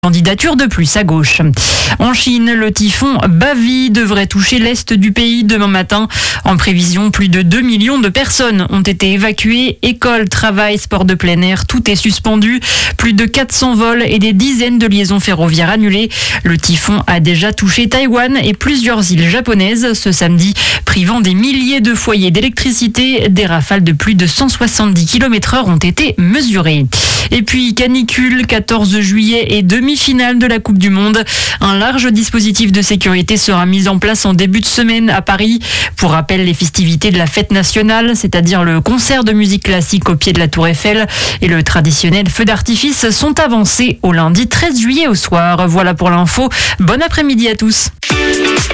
Candidature de plus à gauche. En Chine, le typhon Bavi devrait toucher l'est du pays demain matin. En prévision, plus de 2 millions de personnes ont été évacuées. Écoles, travail, sport de plein air, tout est suspendu. Plus de 400 vols et des dizaines de liaisons ferroviaires annulées. Le typhon a déjà touché Taïwan et plusieurs îles japonaises ce samedi, privant des milliers de foyers d'électricité. Des rafales de plus de 170 km/h ont été mesurées. Et puis canicule, 14 juillet et demi-finale de la Coupe du Monde. Un large dispositif de sécurité sera mis en place en début de semaine à Paris. Pour rappel, les festivités de la fête nationale, c'est-à-dire le concert de musique classique au pied de la Tour Eiffel et le traditionnel feu d'artifice sont avancés au lundi 13 juillet au soir. Voilà pour l'info. Bon après-midi à tous.